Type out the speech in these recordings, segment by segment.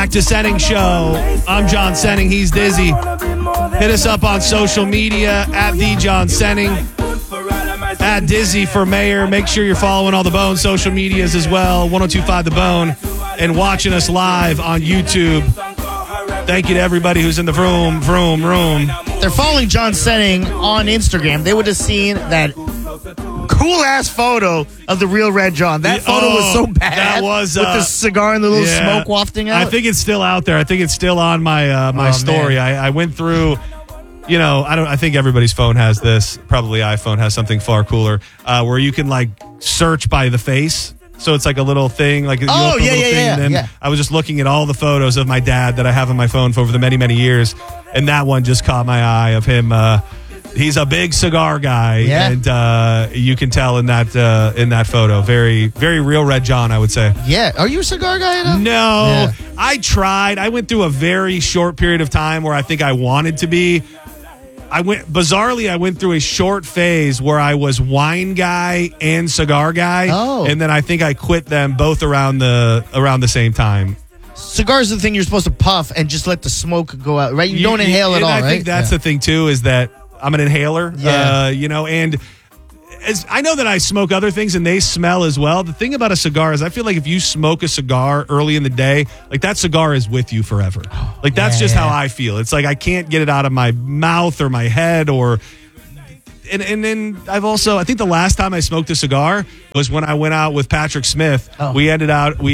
back to Senning Show. I'm John Senning. He's Dizzy. Hit us up on social media at the John Senning, at Dizzy for Mayor. Make sure you're following all the Bone social medias as well. 1025 The Bone, and watching us live on YouTube. Thank you to everybody who's in the room. They're following John Senning on Instagram. They would have seen that cool-ass photo of the real Red John. That photo was so bad. That was with the cigar and the little smoke wafting out. I think it's still out there. I think it's still on my story. I went through, I think everybody's phone has this. Probably iPhone has something far cooler, where you can like search by the face. So it's like a little thing, like I was just looking at all the photos of my dad that I have on my phone for over the many, many years, and that one just caught my eye of him. He's a big cigar guy, and you can tell in that photo, very, very real Red John, I would say. Yeah, are you a cigar guy enough? No, I tried. I went through a very short period of time where I think I wanted to be. I went through a short phase where I was wine guy and cigar guy, and then I think I quit them both around the same time. Cigars are the thing you're supposed to puff and just let the smoke go out, right? You don't inhale at all, right? I think that's the thing too, is that I'm an inhaler, and as I know that I smoke other things and they smell as well. The thing about a cigar is I feel like if you smoke a cigar early in the day, like that cigar is with you forever. Like that's just how I feel. It's like I can't get it out of my mouth or my head and then I think the last time I smoked a cigar was when I went out with Patrick Smith. We ended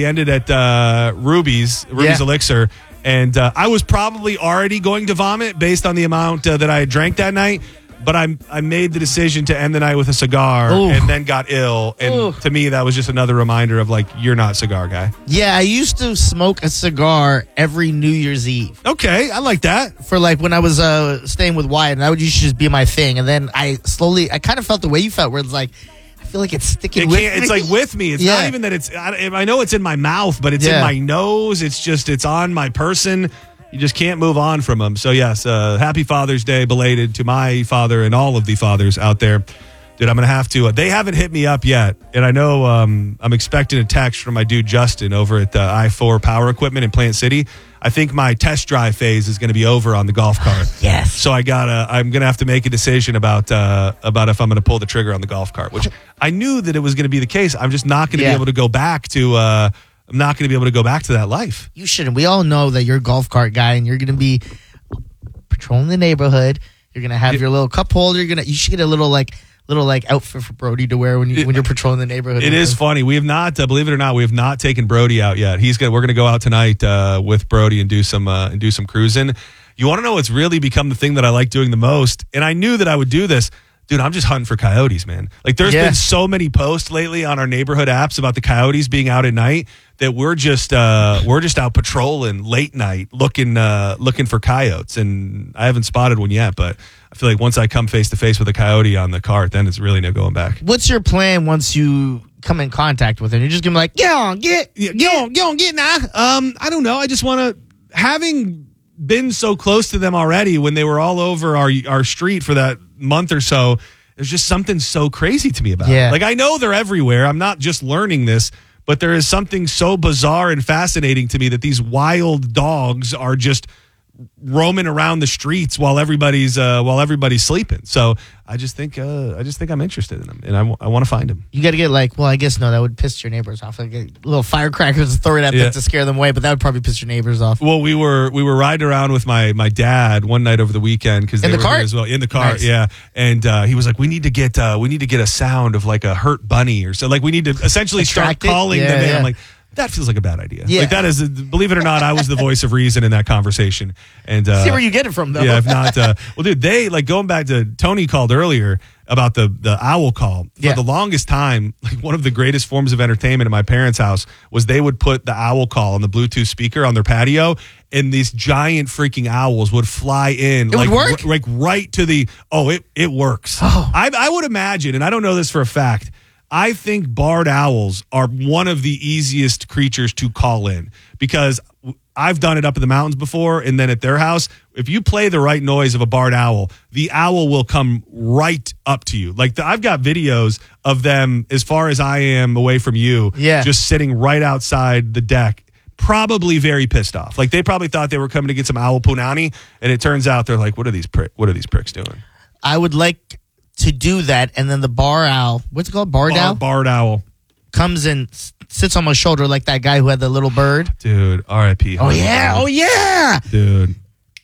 at Ruby's Elixir. And I was probably already going to vomit based on the amount that I drank that night. But I made the decision to end the night with a cigar and then got ill. And to me, that was just another reminder of like, you're not a cigar guy. Yeah, I used to smoke a cigar every New Year's Eve. Okay, I like that. For like when I was staying with Wyatt, and that would used to just be my thing. And then I kind of felt the way you felt, where it's like, I feel like it's sticking with me. It's like with me. It's not even that I know it's in my mouth, but it's in my nose. It's on my person. You just can't move on from them. So, yes, happy Father's Day belated to my father and all of the fathers out there. Dude, I'm going to have to. They haven't hit me up yet. And I know I'm expecting a text from my dude Justin over at I4 Power Equipment in Plant City. I think my test drive phase is going to be over on the golf cart. Yes. So I'm going to have to make a decision about if I'm going to pull the trigger on the golf cart, which I knew that it was going to be the case. I'm just not going to be able to go back to I'm not going to be able to go back to that life. You shouldn't. We all know that you're a golf cart guy, and you're going to be patrolling the neighborhood. You're going to have your little cup holder. You should get a little outfit for Brody to wear when you're patrolling the neighborhood. It is funny. We have not, believe it or not, we have not taken Brody out yet. We're going to go out tonight with Brody and do some cruising. You want to know what's really become the thing that I like doing the most? And I knew that I would do this. Dude, I'm just hunting for coyotes, man. Like, there's been so many posts lately on our neighborhood apps about the coyotes being out at night that we're just out patrolling late night looking for coyotes. And I haven't spotted one yet, but I feel like once I come face to face with a coyote on the cart, then it's really no going back. What's your plan once you come in contact with it? You're just gonna be like, get now. I don't know. I just want to, having been so close to them already when they were all over our street for that month or so, there's just something so crazy to me about it. Like, I know they're everywhere. I'm not just learning this, but there is something so bizarre and fascinating to me that these wild dogs are just roaming around the streets while everybody's sleeping. So I just think I'm interested in them, and I want to find them. You got to get that would piss your neighbors off. Like a little firecrackers, throw it at them to scare them away, but that would probably piss your neighbors off. Well, we were riding around with my dad one night over the weekend because they were here as well in the car. Nice. Yeah, and he was like, we need to get a sound of like a hurt bunny or so. Like, we need to essentially start calling them in. I'm like, that feels like a bad idea. Yeah. Like, that is, believe it or not, I was the voice of reason in that conversation. And see where you get it from, though. Yeah, if not, well, dude, they, like, going back to Tony called earlier about the owl call. For the longest time, like, one of the greatest forms of entertainment in my parents' house was they would put the owl call on the Bluetooth speaker on their patio, and these giant freaking owls would fly in. It would work? Like right to the, it works. Oh. I would imagine, and I don't know this for a fact, I think barred owls are one of the easiest creatures to call in, because I've done it up in the mountains before, and then at their house, if you play the right noise of a barred owl, the owl will come right up to you. Like, I've got videos of them as far as I am away from you, just sitting right outside the deck, probably very pissed off. Like, they probably thought they were coming to get some owl punani, and it turns out they're like, what are these pricks doing? I would like to do that, and then the bar owl, what's it called? Barred owl? Barred owl. Comes and sits on my shoulder like that guy who had the little bird. Dude, R.I.P. Oh, yeah. Oh, yeah. Dude.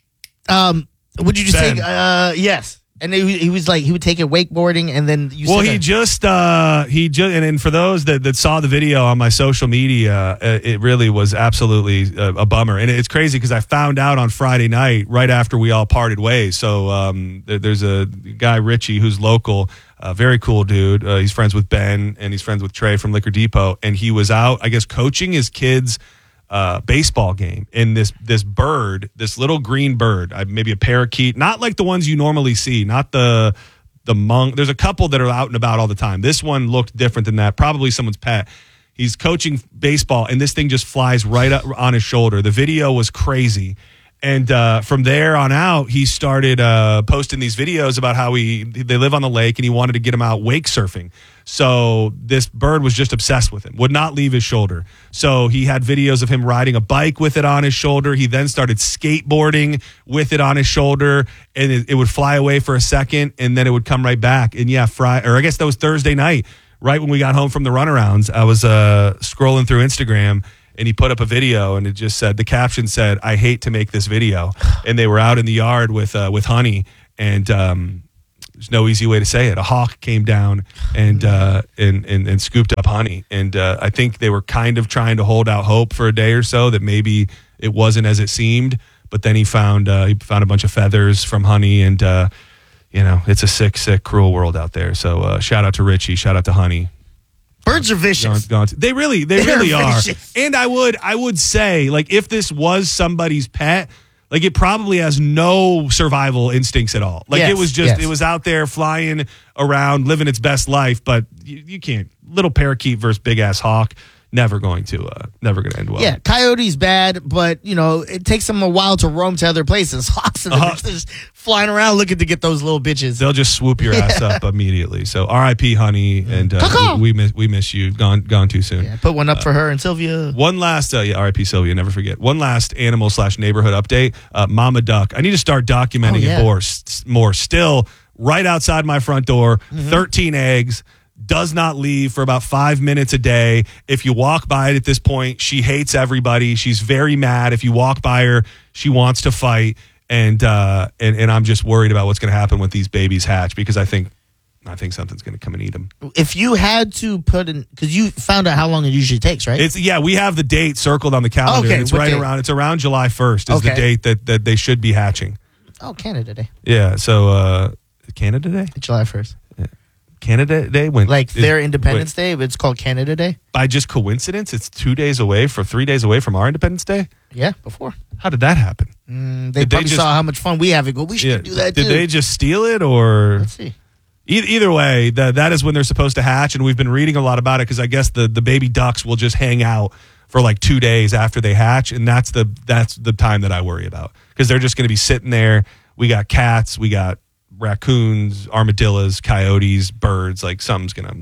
Would you just say, yes. And he was like, he would take it wakeboarding, and then you Well, and for those that saw the video on my social media, it really was absolutely a bummer. And it's crazy because I found out on Friday night, right after we all parted ways. So there's a guy, Richie, who's local, very cool dude. He's friends with Ben, and he's friends with Trey from Liquor Depot. And he was out, I guess, coaching his kids' baseball game, and this bird, this little green bird, maybe a parakeet, not like the ones you normally see, not the monk. There's a couple that are out and about all the time. This one looked different than that, probably someone's pet. He's coaching baseball, and this thing just flies right up on his shoulder. The video was crazy. And from there on out, he started posting these videos about how they live on the lake, and he wanted to get him out wake surfing. So this bird was just obsessed with him, would not leave his shoulder. So he had videos of him riding a bike with it on his shoulder. He then started skateboarding with it on his shoulder, and it would fly away for a second, and then it would come right back. And I guess that was Thursday night, right when we got home from the runarounds. I was scrolling through Instagram, and he put up a video, and it just said, the caption said, "I hate to make this video." And they were out in the yard with Honey, and there's no easy way to say it. A hawk came down and scooped up Honey, and I think they were kind of trying to hold out hope for a day or so that maybe it wasn't as it seemed. But then he found a bunch of feathers from Honey, and it's a sick, cruel world out there. So shout out to Richie, shout out to Honey. Birds are vicious. They really are. Vicious. And I would say, like, if this was somebody's pet, like, it probably has no survival instincts at all. Like, it was out there flying around, living its best life. But you can't. Little parakeet versus big ass hawk. Never going to end well. Yeah, coyote's bad, but it takes them a while to roam to other places. Hawks are just flying around looking to get those little bitches. They'll just swoop your ass up immediately. So R.I.P. Honey, and we miss you. Gone too soon. Yeah, put one up for her and Sylvia. One last R.I.P. Sylvia. Never forget. One last animal/neighborhood update. Mama Duck. I need to start documenting it more. Still right outside my front door. 13 eggs. Does not leave for about 5 minutes a day. If you walk by it at this point, she hates everybody. She's very mad. If you walk by her, she wants to fight. And I'm just worried about what's going to happen when these babies hatch, because I think something's going to come and eat them. If you had to put in, because you found out how long it usually takes, right? We have the date circled on the calendar. Okay, and it's around July 1st is the date that they should be hatching. Oh, Canada Day. Yeah. So Canada Day? July 1st. Canada Day? Their Independence Day, but it's called Canada Day? By just coincidence, it's 3 days away from our Independence Day? Yeah, before. How did that happen? They probably saw how much fun we have and go, we should do that too. Did they just steal it, or? Let's see. Either way, that is when they're supposed to hatch, and we've been reading a lot about it because I guess the baby ducks will just hang out for like 2 days after they hatch, and that's the time that I worry about, because they're just going to be sitting there. We got cats, we got raccoons, armadillos, coyotes, birds. Like, something's gonna.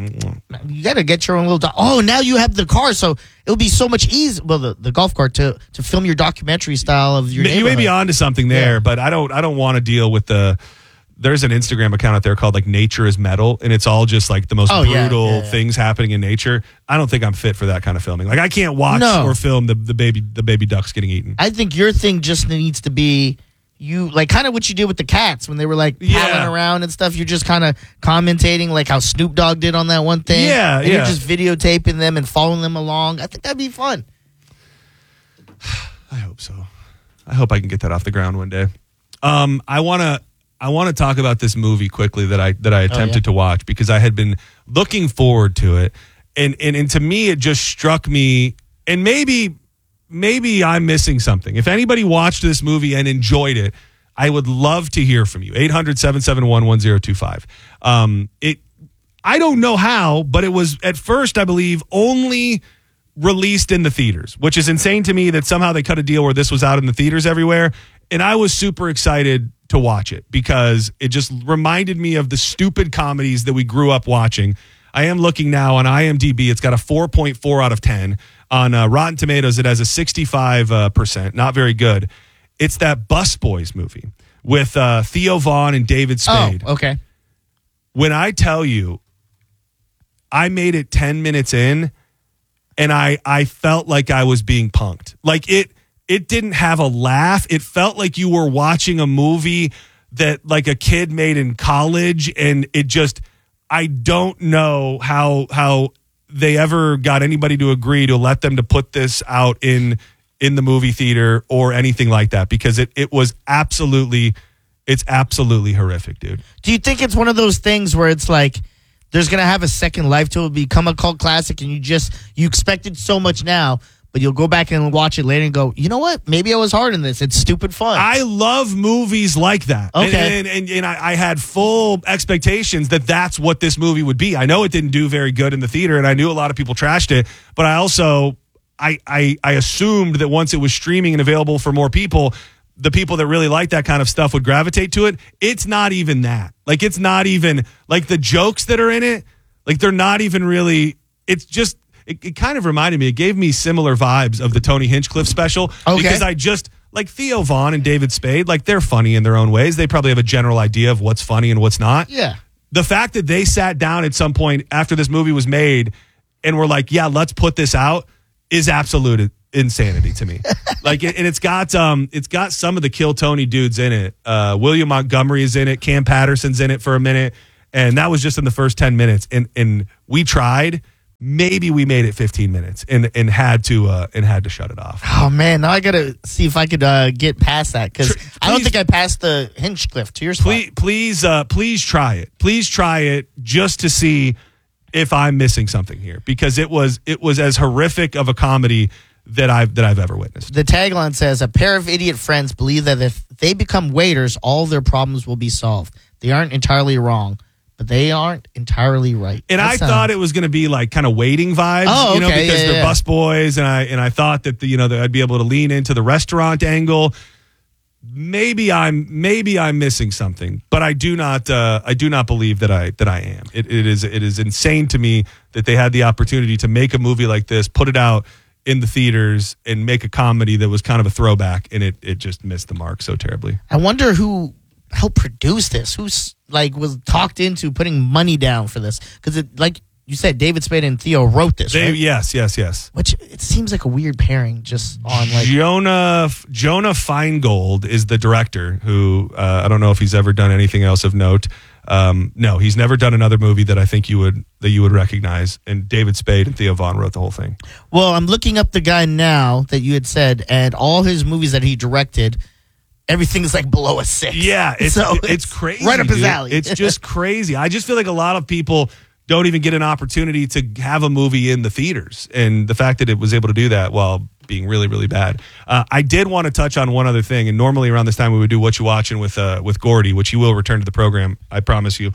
You gotta get your own little. Oh, now you have the car, so it'll be so much easier. Well, the golf cart to film your documentary style of your. You may be onto something there, but I don't want to deal with the. There's an Instagram account out there called like Nature is Metal, and it's all just like the most brutal things happening in nature. I don't think I'm fit for that kind of filming. Like, I can't watch or film the baby ducks getting eaten. I think your thing just needs to be. You like kind of what you did with the cats when they were like palling around and stuff. You're just kind of commentating like how Snoop Dogg did on that one thing. Yeah, You're just videotaping them and following them along. I think that'd be fun. I hope so. I hope I can get that off the ground one day. I want to talk about this movie quickly that I attempted to watch, because I had been looking forward to it, and to me it just struck me, and maybe I'm missing something. If anybody watched this movie and enjoyed it, I would love to hear from you. 800-771-1025. I don't know how, but it was at first, I believe, only released in the theaters, which is insane to me that somehow they cut a deal where this was out in the theaters everywhere. And I was super excited to watch it because it just reminded me of the stupid comedies that we grew up watching. I am looking now on IMDb. It's got a 4.4 out of 10. On Rotten Tomatoes, it has a 65%, not very good. It's that Busboys movie with Theo Vaughn and David Spade. Oh, okay. When I tell you, I made it 10 minutes in, and I felt like I was being punked. Like it didn't have a laugh. It felt like you were watching a movie that like a kid made in college, and it just, I don't know how they ever got anybody to agree to let them to put this out in the movie theater or anything like that, because it was absolutely horrific, dude. Do you think it's one of those things where it's like there's going to have a second life to it, become a cult classic, and you expected so much now, but you'll go back and watch it later and go, you know what? Maybe I was hard in this. It's stupid fun. I love movies like that. Okay. And I had full expectations that that's what this movie would be. I know it didn't do very good in the theater, and I knew a lot of people trashed it, but I also, I assumed that once it was streaming and available for more people, the people that really like that kind of stuff would gravitate to it. It's not even that. Like, it's not even, like, the jokes that are in it, like, they're not even really, it's just, it kind of reminded me, it gave me similar vibes of the Tony Hinchcliffe special. Okay. Because I just, like Theo Vaughn and David Spade, like they're funny in their own ways. They probably have a general idea of what's funny and what's not. Yeah. The fact that they sat down at some point after this movie was made and were like, yeah, let's put this out is absolute insanity to me. Like, and it's got some of the Kill Tony dudes in it. William Montgomery is in it. Cam Patterson's in it for a minute. And that was just in the first 10 minutes. And we tried. Maybe we made it 15 minutes and had to shut it off. Oh man, now I gotta see if I could get past that, because I don't think I passed the Hinchcliffe to your spot. Please try it. Please try it just to see if I'm missing something here, because it was as horrific of a comedy that I've ever witnessed. The tagline says, "A pair of idiot friends believe that if they become waiters, all their problems will be solved. They aren't entirely wrong, but they aren't entirely right." And I thought it was going to be like kind of waiting vibes, okay, because they're bus boys, and I thought that that I'd be able to lean into the restaurant angle. Maybe I'm missing something, but I do not believe that I am. It is insane to me that they had the opportunity to make a movie like this, put it out in the theaters, and make a comedy that was kind of a throwback, and it just missed the mark so terribly. I wonder who helped produce this. Who's was talked into putting money down for this? Because it, like you said, David Spade and Theo wrote this, right? Yes. Which it seems like a weird pairing, just on like Jonah Feingold is the director, who I don't know if he's ever done anything else of note. No, he's never done another movie that I think you would recognize. And David Spade and Theo Vaughn wrote the whole thing. Well, I'm looking up the guy now that you had said, and all his movies that he directed, everything's like below a 6. Yeah, it's crazy. Right up his dude. alley. It's just crazy. I just feel like a lot of people don't even get an opportunity to have a movie in the theaters. And the fact that it was able to do that while being really, really bad. I did want to touch on one other thing. And normally around this time we would do What You Watching with Gordy, which he will return to the program, I promise you.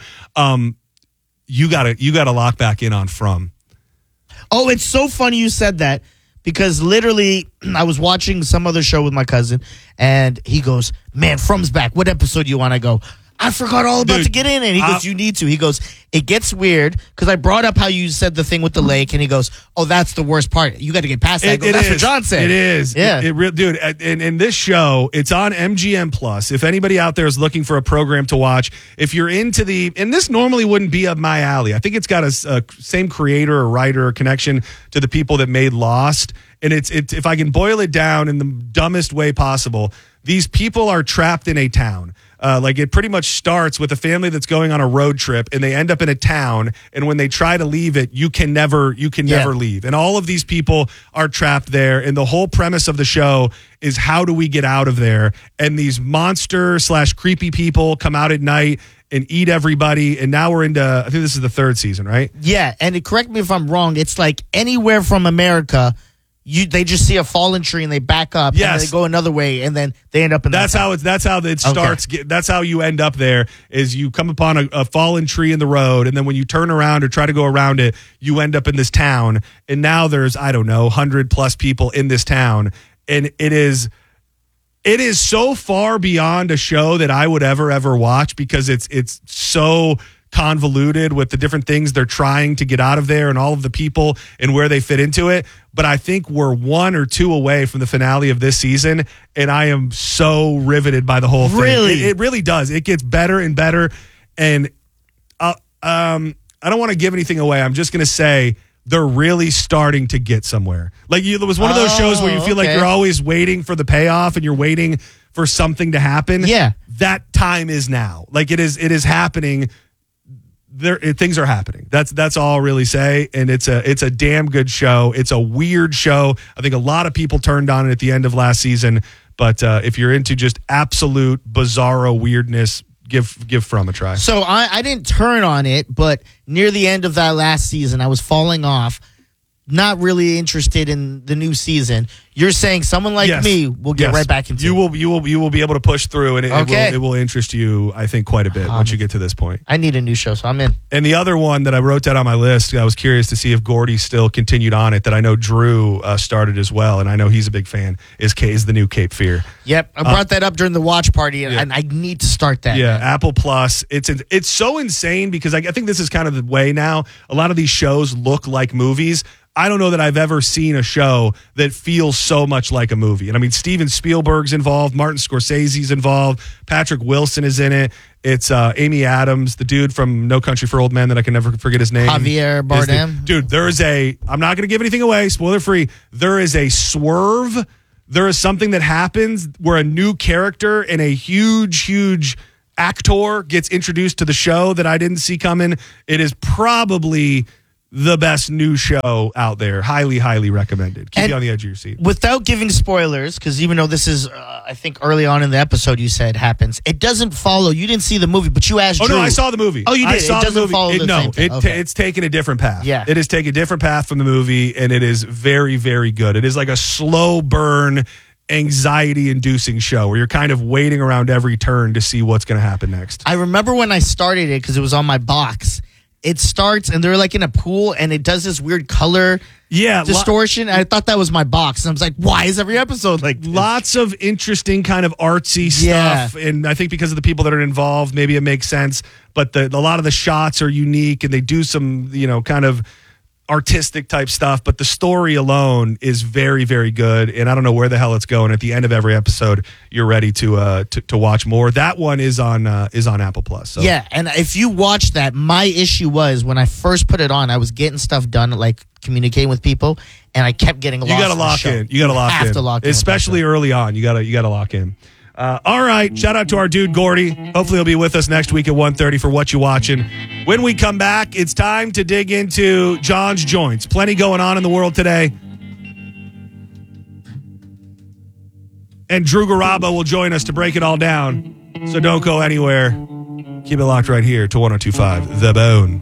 You gotta lock back in on From. Oh, it's so funny you said that, because literally I was watching some other show with my cousin, and he goes, "Man, From's back. What episode do you want?" I go, "I forgot all about to get in it." He goes, "You need to." He goes, "It gets weird," because I brought up how you said the thing with the lake, and he goes, "Oh, that's the worst part. You got to get past that." That's what John said. It is. Yeah. Dude, and this show, it's on MGM Plus. If anybody out there is looking for a program to watch, if you're into and this normally wouldn't be up my alley. I think it's got a same creator or writer or connection to the people that made Lost. And it's if I can boil it down in the dumbest way possible, these people are trapped in a town. Like, it pretty much starts with a family that's going on a road trip, and they end up in a town, and when they try to leave it, you can never leave. And all of these people are trapped there, and the whole premise of the show is, how do we get out of there? And these monster/creepy people come out at night and eat everybody, and now we're into, I think this is the 3rd season, right? Yeah, and correct me if I'm wrong, it's like anywhere from America, they just see a fallen tree and they back up, and then they go another way, and then they end up in that's how it starts. Okay. That's how you end up there, is you come upon a fallen tree in the road, and then when you turn around or try to go around it, you end up in this town, and now there's 100+ people in this town, and it is so far beyond a show that I would ever watch, because it's so convoluted with the different things they're trying to get out of there and all of the people and where they fit into it. But I think we're 1 or 2 away from the finale of this season, and I am so riveted by the whole thing. Really? It really does. It gets better and better, and I don't want to give anything away. I'm just going to say they're really starting to get somewhere. Like, it was one of those shows where you feel like you're always waiting for the payoff and you're waiting for something to happen. Yeah. That time is now. Like, it is happening. Things are happening. That's all I'll really say. And it's a damn good show. It's a weird show. I think a lot of people turned on it at the end of last season. But if you're into just absolute bizarro weirdness, give From a try. So I didn't turn on it, but near the end of that last season, I was falling off. Not really interested in the new season. You're saying someone like me will get right back into it. You will be able to push through, and it will interest you, I think, quite a bit once you get to this point. I need a new show, so I'm in. And the other one that I wrote down on my list, I was curious to see if Gordy still continued on it, that I know Drew started as well, and I know he's a big fan, is the new Cape Fear. Yep, I brought that up during the watch party, and I need to start that. Yeah, man. Apple Plus. It's so insane because I think this is kind of the way now. A lot of these shows look like movies. I don't know that I've ever seen a show that feels so much like a movie. And I mean, Steven Spielberg's involved, Martin Scorsese's involved, Patrick Wilson is in it. It's Amy Adams, the dude from No Country for Old Men that I can never forget his name. Javier Bardem. Dude, I'm not going to give anything away, spoiler free. There is a swerve. There is something that happens where a new character and a huge actor gets introduced to the show that I didn't see coming. It is probably the best new show out there. Highly recommended. Keep you on the edge of your seat. Without giving spoilers, because even though this is, I think early on in the episode you said happens, it doesn't follow. You didn't see the movie, but you asked Drew. No, I saw the movie. Oh, you did? I saw it doesn't the movie. follow the same thing. It's taken a different path. Yeah. It has taken a different path from the movie, and it is very good. It is like a slow burn, anxiety-inducing show where you're kind of waiting around every turn to see what's going to happen next. I remember when I started it, because it was on my box. It starts and they're like in a pool and it does this weird color distortion. I thought that was my box. And I was like, why is every episode like this? Lots of interesting kind of artsy stuff. And I think because of the people that are involved, maybe it makes sense. But a lot of the shots are unique and they do some, kind of artistic type stuff, but the story alone is very good, and I don't know where the hell it's going. At the end of every episode, you're ready to watch more. That one is on Apple Plus. So. Yeah, and if you watch that, my issue was when I first put it on, I was getting stuff done, like communicating with people, and I kept getting lost. You got to lock in. You got to lock in. To lock in, especially early on. You got to lock in. All right, shout out to our dude Gordy. Hopefully he'll be with us next week at 1:30 for What You Watching. When we come back, it's time to dig into John's Joints. Plenty going on in the world today. And Drew Garabo will join us to break it all down. So don't go anywhere. Keep it locked right here to 102.5 The Bone.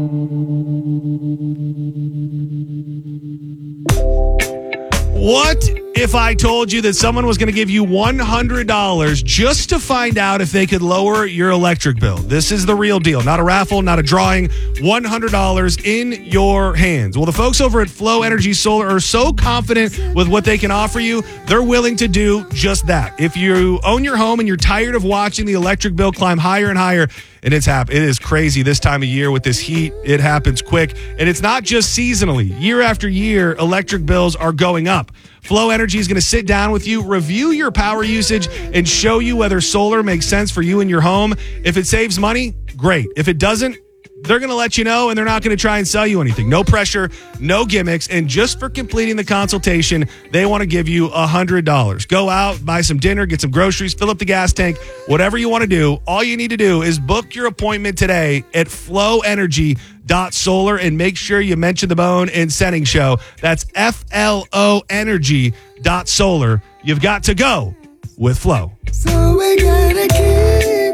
What if I told you that someone was going to give you $100 just to find out if they could lower your electric bill? This is the real deal. Not a raffle, not a drawing. $100 in your hands. Well, the folks over at Flow Energy Solar are so confident with what they can offer you, they're willing to do just that. If you own your home and you're tired of watching the electric bill climb higher and higher, and it is crazy this time of year with this heat. It happens quick. And it's not just seasonally. Year after year, electric bills are going up. Flow Energy is going to sit down with you, review your power usage, and show you whether solar makes sense for you and your home. If it saves money, great. If it doesn't, they're going to let you know, and they're not going to try and sell you anything. No pressure, no gimmicks, and just for completing the consultation, they want to give you $100. Go out, buy some dinner, get some groceries, fill up the gas tank, whatever you want to do. All you need to do is book your appointment today at flowenergy.solar and make sure you mention the Bone and Setting Show. That's FLO Energy.solar. You've got to go with Flow. So we gotta keep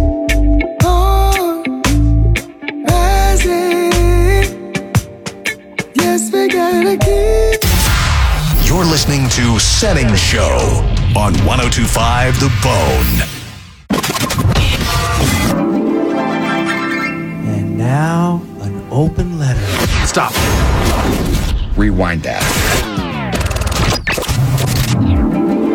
on rising. Yes, we gotta keep. You're listening to Setting Show on 102.5 The Bone. And now, an open letter. Stop. Rewind that.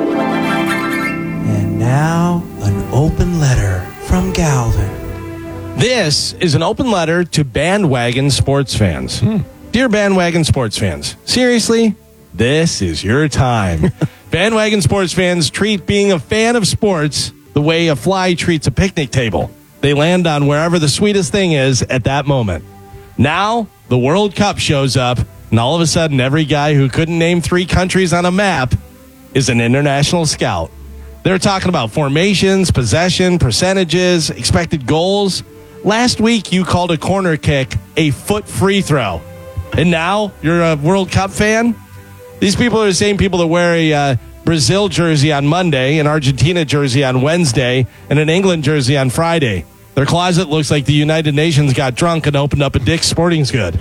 And now, an open letter from Galvin. This is an open letter to bandwagon sports fans. Dear bandwagon sports fans, seriously, this is your time. Bandwagon sports fans treat being a fan of sports the way a fly treats a picnic table. They land on wherever the sweetest thing is at that moment. Now, the World Cup shows up, and all of a sudden, every guy who couldn't name 3 countries on a map is an international scout. They're talking about formations, possession, percentages, expected goals. Last week, you called a corner kick a foot free throw. And now, you're a World Cup fan? These people are the same people that wear a Brazil jersey on Monday, an Argentina jersey on Wednesday, and an England jersey on Friday. Their closet looks like the United Nations got drunk and opened up a Dick's Sporting Goods.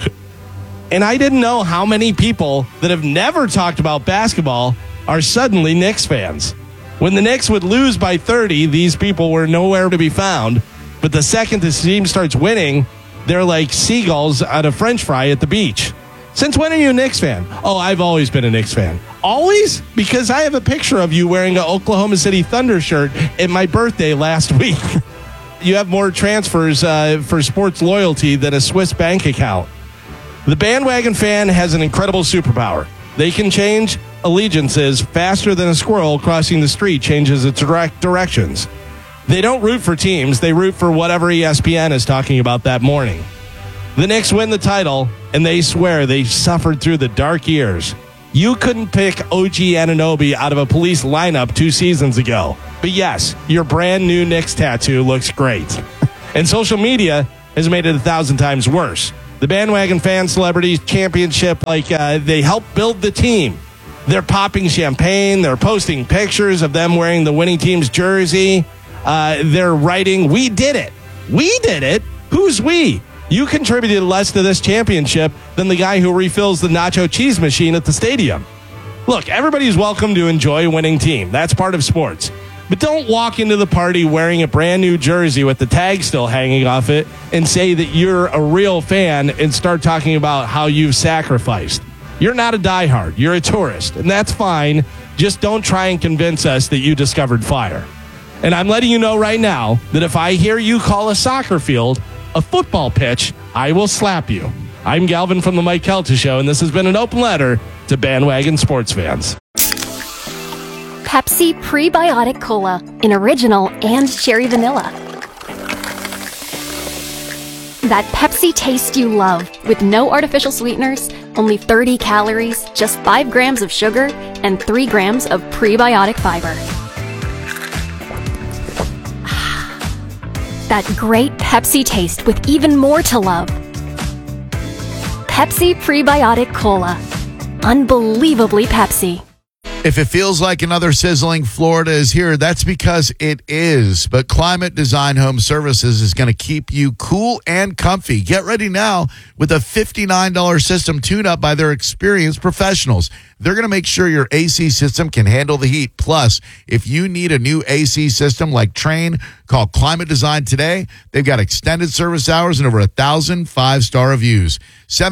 And I didn't know how many people that have never talked about basketball are suddenly Knicks fans. When the Knicks would lose by 30, these people were nowhere to be found. But the second the team starts winning, they're like seagulls on a French fry at the beach. Since when are you a Knicks fan? Oh, I've always been a Knicks fan. Always? Because I have a picture of you wearing an Oklahoma City Thunder shirt at my birthday last week. You have more transfers for sports loyalty than a Swiss bank account. The bandwagon fan has an incredible superpower. They can change allegiances faster than a squirrel crossing the street changes its directions. They don't root for teams. They root for whatever ESPN is talking about that morning. The Knicks win the title, and they swear they suffered through the dark years. You couldn't pick OG Anunoby out of a police lineup 2 seasons ago. But yes, your brand new Knicks tattoo looks great. And social media has made it 1,000 times worse. The bandwagon fan celebrities championship, they help build the team. They're popping champagne. They're posting pictures of them wearing the winning team's jersey. They're writing, "We did it. We did it." Who's we? You contributed less to this championship than the guy who refills the nacho cheese machine at the stadium. Look, everybody's welcome to enjoy a winning team. That's part of sports. But don't walk into the party wearing a brand new jersey with the tag still hanging off it and say that you're a real fan and start talking about how you've sacrificed. You're not a diehard. You're a tourist, and that's fine. Just don't try and convince us that you discovered fire. And I'm letting you know right now that if I hear you call a soccer field a football pitch, I will slap you. I'm Galvin from the Mike Kelta Show, and this has been an open letter to bandwagon sports fans. Pepsi Prebiotic Cola in original and cherry vanilla. That Pepsi taste you love with no artificial sweeteners, only 30 calories, just 5 grams of sugar, and 3 grams of prebiotic fiber. That great Pepsi taste with even more to love. Pepsi Prebiotic Cola. Unbelievably Pepsi. If it feels like another sizzling Florida is here, that's because it is. But Climate Design Home Services is going to keep you cool and comfy. Get ready now with a $59 system tune-up by their experienced professionals. They're going to make sure your AC system can handle the heat. Plus, if you need a new AC system like Trane, call Climate Design today. They've got extended service hours and over 1,000 5-star reviews.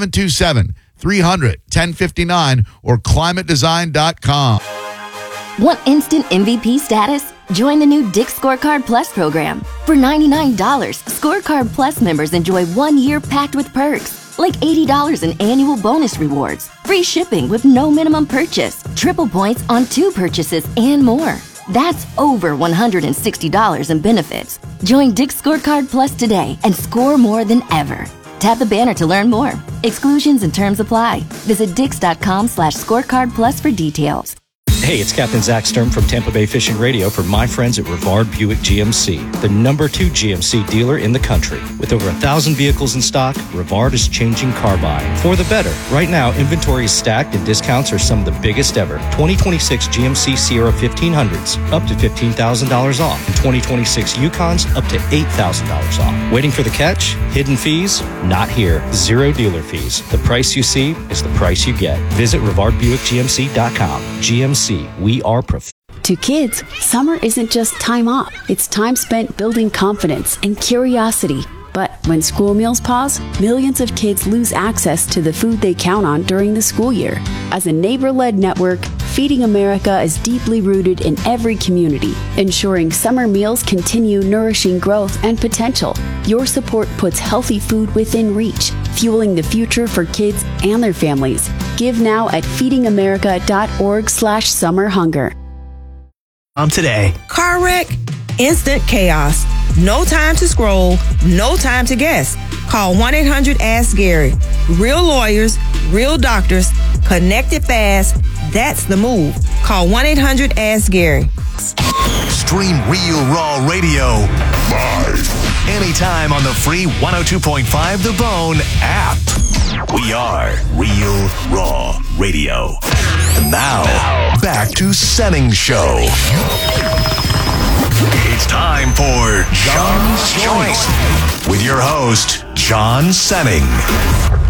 727-300-1059 or climatedesign.com. Want instant MVP status? Join the new Dick's Scorecard Plus program. For $99, Scorecard Plus members enjoy 1 year packed with perks, like $80 in annual bonus rewards, free shipping with no minimum purchase, triple points on 2 purchases, and more. That's over $160 in benefits. Join Dick's Scorecard Plus today and score more than ever. Tap the banner to learn more. Exclusions and terms apply. Visit Dix.com/scorecard plus for details. Hey, it's Captain Zach Sturm from Tampa Bay Fishing Radio for my friends at Rivard Buick GMC, the #2 GMC dealer in the country. With over 1,000 vehicles in stock, Rivard is changing car buying for the better. Right now, inventory is stacked and discounts are some of the biggest ever. 2026 GMC Sierra 1500s, up to $15,000 off. And 2026 Yukons, up to $8,000 off. Waiting for the catch? Hidden fees? Not here. 0 dealer fees. The price you see is the price you get. Visit RivardBuickGMC.com. GMC. We are To kids, summer isn't just time off. It's time spent building confidence and curiosity. But when school meals pause, millions of kids lose access to the food they count on during the school year. As a neighbor-led network, Feeding America is deeply rooted in every community, ensuring summer meals continue nourishing growth and potential. Your support puts healthy food within reach, fueling the future for kids and their families. Give now at feedingamerica.org/summerhunger. Today. Car wreck, instant chaos. No time to scroll, no time to guess. Call 1-800-ASK-GARY. Real lawyers, real doctors, connected fast. That's the move. Call 1-800-ASK-GARY. Stream Real Raw Radio live anytime on the free 102.5 The Bone app. We are Real Raw Radio. And now, back to Senning Show. It's time for John's Choice with your host, John Senning.